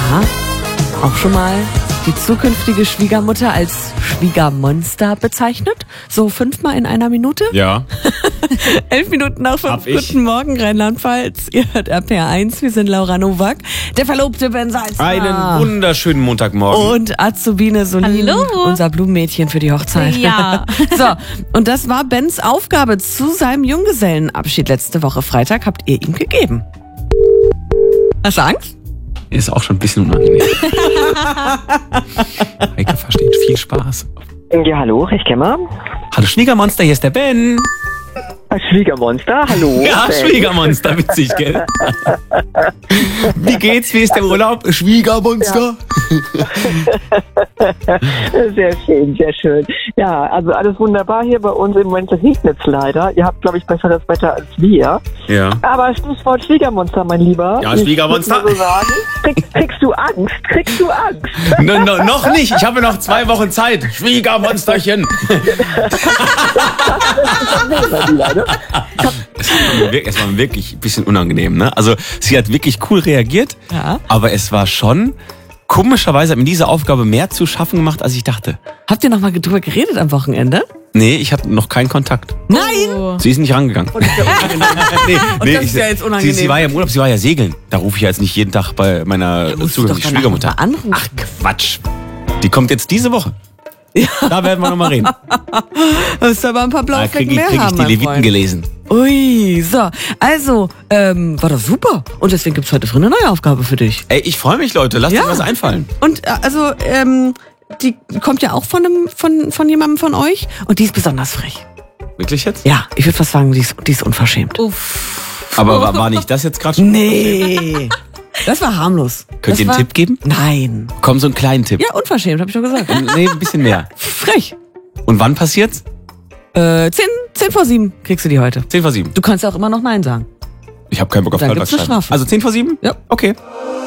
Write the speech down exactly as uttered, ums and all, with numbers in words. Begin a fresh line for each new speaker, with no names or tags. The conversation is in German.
Aha. Auch schon mal die zukünftige Schwiegermutter als Schwiegermonster bezeichnet? So fünfmal in einer Minute?
Ja.
Elf Minuten nach fünf. Guten Morgen, Rheinland-Pfalz. Ihr hört R P R eins, wir sind Laura Nowak, der Verlobte Ben Salzner.
Einen wunderschönen Montagmorgen.
Und Azubine Solin,
Hallo.
unser Blumenmädchen für die Hochzeit.
Ja.
So, und das war Bens Aufgabe zu seinem Junggesellenabschied letzte Woche Freitag. Habt ihr ihm gegeben? Hast du Angst?
Ist auch schon ein bisschen unangenehm. Heike versteht viel Spaß.
Ja, hallo, ich kenne
Hallo Schwiegermonster, hier ist der Ben.
Schwiegermonster, hallo.
Ja,
Ben.
Schwiegermonster, witzig, gell? Wie geht's, wie ist der Urlaub? Schwiegermonster?
Sehr schön, sehr schön. Ja, also alles wunderbar hier bei uns. Im Moment regnet es leider. Ihr habt, glaube ich, besseres Wetter als wir.
Ja.
Aber Stichwort Schwiegermonster, mein Lieber.
Ja, Schwiegermonster.
Ich würd nur so sagen, kriegst, kriegst du Angst? Kriegst du Angst?
No, no, noch nicht, ich habe noch zwei Wochen Zeit. Schwiegermonsterchen. Es war, mir wirklich, es war wirklich ein bisschen unangenehm, ne? Also sie hat wirklich cool reagiert,
Ja.
aber es war schon, komischerweise hat mir diese Aufgabe mehr zu schaffen gemacht, als ich dachte.
Habt ihr noch mal drüber geredet am Wochenende?
Nee, ich hatte noch keinen Kontakt.
Nein!
Sie ist nicht rangegangen. nee,
Und das ist ja jetzt unangenehm.
Sie, sie war ja im Urlaub, sie war ja segeln. Da rufe ich ja jetzt nicht jeden Tag bei meiner
musst du
zukünftigen
doch danach
Schwiegermutter
noch mal anrufen.
Ach Quatsch. Die kommt jetzt diese Woche. Da werden wir nochmal reden.
Du musst aber ein paar blaue
Da
Flecken
kriege ich,
mehr
krieg ich
haben,
die
mein
Leviten
Freund.
gelesen.
Ui, so. Also, ähm, war das super. Und deswegen gibt's heute früh eine neue Aufgabe für dich.
Ey, ich freue mich, Leute. Lasst
Ja.
euch was einfallen.
Und äh, also, ähm, die kommt ja auch von, einem, von, von jemandem von euch. Und die ist besonders frech.
Wirklich jetzt?
Ja, ich würde fast sagen, die ist, die ist unverschämt.
Uff.
Aber war, war nicht das jetzt gerade schon?
Nee. Das war harmlos.
Könnt
das
ihr einen
war,
Tipp geben?
Nein.
Komm, so einen kleinen Tipp.
Ja, unverschämt, habe ich doch gesagt.
Nee, ein bisschen mehr.
Frech.
Und wann passiert's?
Äh, zehn, zehn vor sieben kriegst du die heute.
zehn vor sieben.
Du kannst ja auch immer noch Nein sagen.
Ich habe keinen Bock auf
Dann gibt's eine
Halbtagsschreiben.
Strafe.
Also zehn vor sieben?
Ja.
Okay.